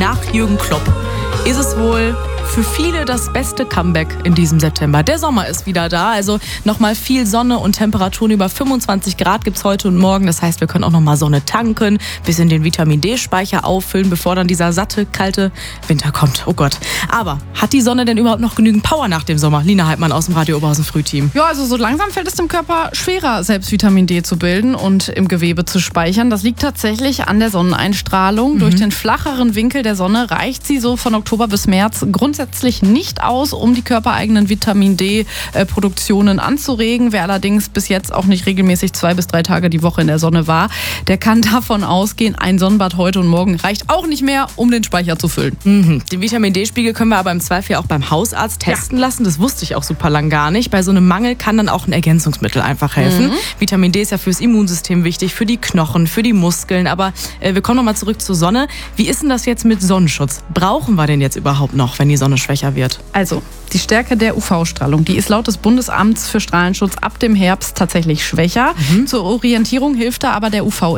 nach Jürgen Klopp ist es wohl für viele das beste Comeback in diesem September. Der Sommer ist wieder da, also nochmal viel Sonne und Temperaturen über 25 Grad gibt es heute und morgen. Das heißt, wir können auch nochmal Sonne tanken, bisschen den Vitamin-D-Speicher auffüllen, bevor dann dieser satte, kalte Winter kommt. Oh Gott. Aber hat die Sonne denn überhaupt noch genügend Power nach dem Sommer? Lina Heidmann aus dem Radio Oberhausen Frühteam. Ja, also so langsam fällt es dem Körper schwerer, selbst Vitamin D zu bilden und im Gewebe zu speichern. Das liegt tatsächlich an der Sonneneinstrahlung. Durch den flacheren Winkel der Sonne reicht sie so von Oktober bis März grundsätzlich nicht aus, um die körpereigenen Vitamin D-Produktionen anzuregen. Wer allerdings bis jetzt auch nicht regelmäßig 2 bis 3 Tage die Woche in der Sonne war, der kann davon ausgehen, ein Sonnenbad heute und morgen reicht auch nicht mehr, um den Speicher zu füllen. Den Vitamin D-Spiegel können wir aber im Zweifel auch beim Hausarzt testen lassen. Das wusste ich auch super lang gar nicht. Bei so einem Mangel kann dann auch ein Ergänzungsmittel einfach helfen. Vitamin D ist ja fürs Immunsystem wichtig, für die Knochen, für die Muskeln. Aber wir kommen nochmal zurück zur Sonne. Wie ist denn das jetzt mit Sonnenschutz? Brauchen wir den jetzt überhaupt noch, wenn die Sonne schwächer wird? Also, die Stärke der UV-Strahlung, die ist laut des Bundesamts für Strahlenschutz ab dem Herbst tatsächlich schwächer. Zur Orientierung hilft da aber der UV